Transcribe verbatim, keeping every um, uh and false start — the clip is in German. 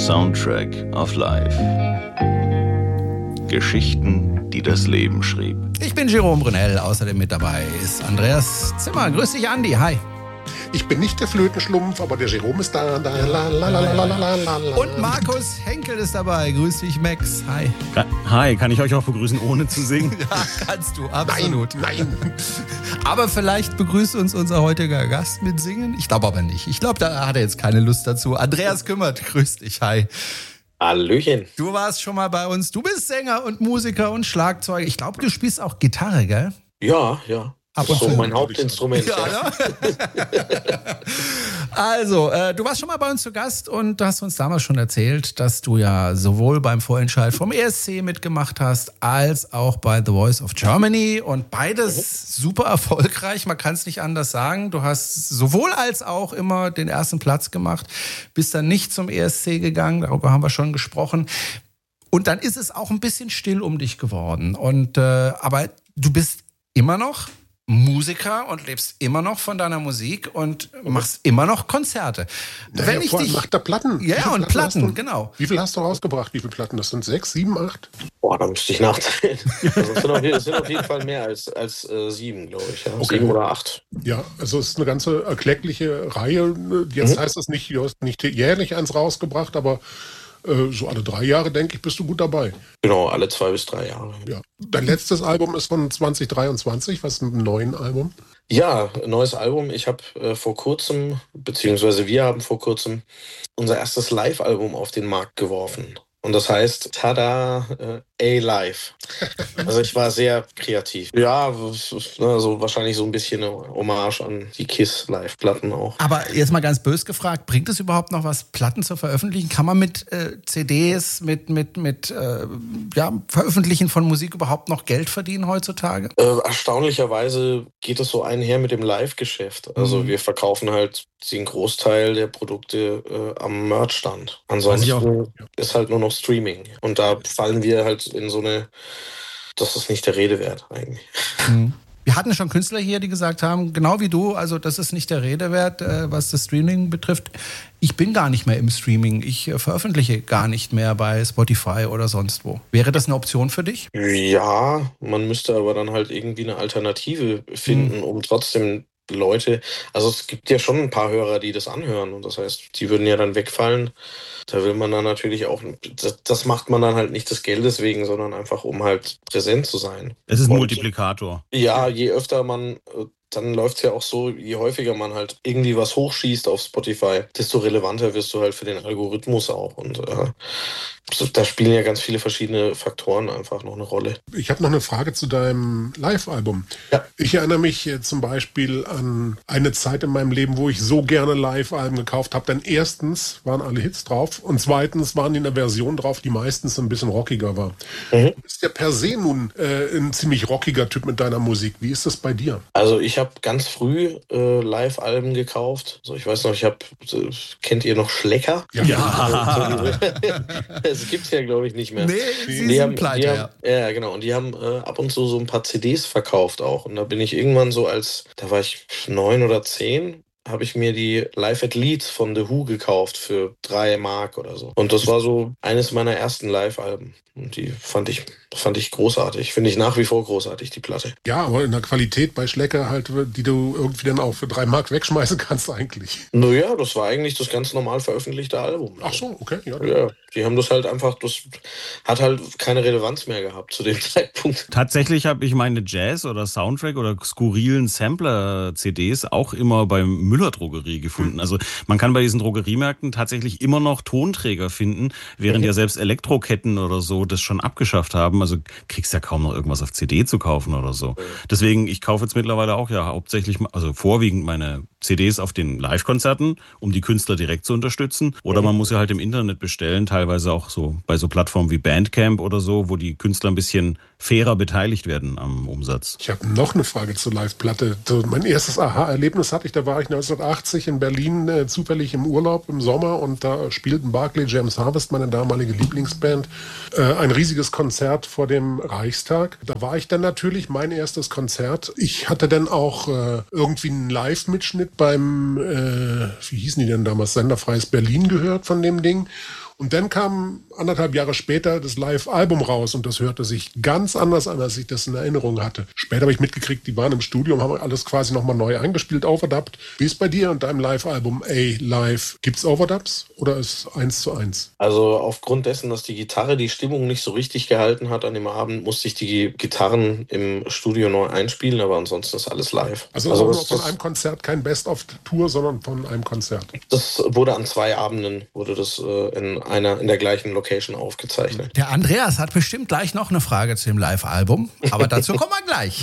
Soundtrack of Life. Geschichten, die das Leben schrieb. Ich bin Jerome Brunel, außerdem mit dabei ist Andreas Zimmer. Grüß dich, Andi. Hi. Ich bin nicht der Flötenschlumpf, aber der Jerome ist da. da la, la, la, la, la, la, la. Und Markus Henkel ist dabei. Grüß dich, Max. Hi. Hi, kann ich euch auch begrüßen, ohne zu singen? Ja, kannst du, absolut. Nein, nein. Aber vielleicht begrüßt uns unser heutiger Gast mit Singen. Ich glaube aber nicht. Ich glaube, da hat er jetzt keine Lust dazu. Andreas Kümmert, grüß dich. Hi. Hallöchen. Du warst schon mal bei uns. Du bist Sänger und Musiker und Schlagzeuger. Ich glaube, du spielst auch Gitarre, gell? Ja, ja. Das ist so mein Hauptinstrument. Ja, ja. Also, äh, du warst schon mal bei uns zu Gast und du hast uns damals schon erzählt, dass du ja sowohl beim Vorentscheid vom E S C mitgemacht hast, als auch bei The Voice of Germany und beides mhm. super erfolgreich, man kann es nicht anders sagen. Du hast sowohl als auch immer den ersten Platz gemacht, bist dann nicht zum E S C gegangen, darüber haben wir schon gesprochen. Und dann ist es auch ein bisschen still um dich geworden. Und, äh, aber du bist immer noch Musiker und lebst immer noch von deiner Musik und machst immer noch Konzerte. Naja, Wenn ich vor allem dich macht er Platten. Ja, und Platten, du, genau. Wie viel hast du rausgebracht? Wie viele Platten? Das sind sechs, sieben, acht? Boah, da müsste ich nachzählen. Also es, sind auf, es sind auf jeden Fall mehr als, als äh, sieben, glaube ich. Ja. Okay. Sieben oder acht. Ja, also es ist eine ganze erkleckliche Reihe. Jetzt mhm. heißt das nicht, du hast nicht jährlich eins rausgebracht, aber äh, so alle drei Jahre, denke ich, bist du gut dabei. Genau, alle zwei bis drei Jahre. Ja. Dein letztes Album ist von zwanzig dreiundzwanzig. Was ist mit dem neuen Album? Ja, ein neues Album. Ich habe äh, vor kurzem, beziehungsweise wir haben vor kurzem unser erstes Live-Album auf den Markt geworfen. Und das heißt, tada, äh, A-Live. Also ich war sehr kreativ. Ja, also wahrscheinlich so ein bisschen eine Hommage an die KISS-Live-Platten auch. Aber jetzt mal ganz bös gefragt, bringt es überhaupt noch was, Platten zu veröffentlichen? Kann man mit äh, C Ds, mit, mit, mit äh, ja, Veröffentlichen von Musik überhaupt noch Geld verdienen heutzutage? Äh, erstaunlicherweise geht es so einher mit dem Live-Geschäft. Also mhm. wir verkaufen halt den Großteil der Produkte äh, am Merch-Stand. Ansonsten ist halt nur noch Streaming. Und da fallen wir halt in so eine, das ist nicht der Rede wert eigentlich. Mhm. Wir hatten schon Künstler hier, die gesagt haben, genau wie du, also das ist nicht der Rede wert, äh, was das Streaming betrifft. Ich bin gar nicht mehr im Streaming. Ich äh, veröffentliche gar nicht mehr bei Spotify oder sonst wo. Wäre das eine Option für dich? Ja, man müsste aber dann halt irgendwie eine Alternative finden, mhm. um trotzdem Leute, also es gibt ja schon ein paar Hörer, die das anhören und das heißt, die würden ja dann wegfallen. Da will man dann natürlich auch, das, das macht man dann halt nicht des Geldes wegen, sondern einfach, um halt präsent zu sein. Es ist ein und, Multiplikator. Ja, je öfter man, dann läuft es ja auch so, je häufiger man halt irgendwie was hochschießt auf Spotify, desto relevanter wirst du halt für den Algorithmus auch und äh, da spielen ja ganz viele verschiedene Faktoren einfach noch eine Rolle. Ich habe noch eine Frage zu deinem Live-Album. Ja. Ich erinnere mich äh, zum Beispiel an eine Zeit in meinem Leben, wo ich so gerne Live-Alben gekauft habe. Denn erstens waren alle Hits drauf und zweitens waren die in einer Version drauf, die meistens ein bisschen rockiger war. Mhm. Du bist ja per se nun äh, ein ziemlich rockiger Typ mit deiner Musik. Wie ist das bei dir? Also ich habe ganz früh äh, Live-Alben gekauft. Also ich weiß noch, ich habe, äh, kennt ihr noch Schlecker? Ja. ja. Das gibt's ja, glaube ich, nicht mehr. Nee, sie die sind haben, pleite, die haben, ja. Ja, genau. Und die haben äh, ab und zu so ein paar C Ds verkauft auch. Und da bin ich irgendwann so als, da war ich neun oder zehn, habe ich mir die Live at Leeds von The Who gekauft für drei Mark oder so. Und das war so eines meiner ersten Live-Alben. Und die fand ich, fand ich großartig. Finde ich nach wie vor großartig, die Platte. Ja, aber in der Qualität bei Schlecker halt, die du irgendwie dann auch für drei Mark wegschmeißen kannst eigentlich. Naja, das war eigentlich das ganz normal veröffentlichte Album. Ach so, okay. Ja, ja, die haben das halt einfach, das hat halt keine Relevanz mehr gehabt zu dem Zeitpunkt. Tatsächlich habe ich meine Jazz- oder Soundtrack- oder skurrilen Sampler-C Ds auch immer beim Müller-Drogerie gefunden. Mhm. Also man kann bei diesen Drogeriemärkten tatsächlich immer noch Tonträger finden, während mhm. ja selbst Elektroketten oder so das schon abgeschafft haben. Also kriegst ja kaum noch irgendwas auf C D zu kaufen oder so. Deswegen, ich kaufe jetzt mittlerweile auch ja hauptsächlich, also vorwiegend meine C Ds auf den Live-Konzerten, um die Künstler direkt zu unterstützen. Oder man muss ja halt im Internet bestellen, teilweise auch so bei so Plattformen wie Bandcamp oder so, wo die Künstler ein bisschen fairer beteiligt werden am Umsatz. Ich habe noch eine Frage zur Live-Platte. Mein erstes Aha-Erlebnis hatte ich, da war ich neunzehnhundertachtzig in Berlin äh, zufällig im Urlaub im Sommer und da spielten Barclay James Harvest, meine damalige Lieblingsband, äh, ein riesiges Konzert vor dem Reichstag. Da war ich dann natürlich, mein erstes Konzert. Ich hatte dann auch äh, irgendwie einen Live-Mitschnitt beim, äh, wie hießen die denn damals, Senderfreies Berlin gehört von dem Ding. Und dann kam anderthalb Jahre später das Live-Album raus und das hörte sich ganz anders an, als ich das in Erinnerung hatte. Später habe ich mitgekriegt, die waren im Studio und haben alles quasi nochmal neu eingespielt, overdubbt. Wie ist bei dir und deinem Live-Album A-Live? Gibt's Overdubs oder ist eins zu eins? Also aufgrund dessen, dass die Gitarre die Stimmung nicht so richtig gehalten hat an dem Abend, musste ich die Gitarren im Studio neu einspielen, aber ansonsten ist alles live. Also, also also das, von einem Konzert, kein Best-of-Tour, sondern von einem Konzert. Das wurde an zwei Abenden, wurde das äh, in einer in der gleichen Location aufgezeichnet. Der Andreas hat bestimmt gleich noch eine Frage zu dem Live-Album, aber dazu kommen wir gleich.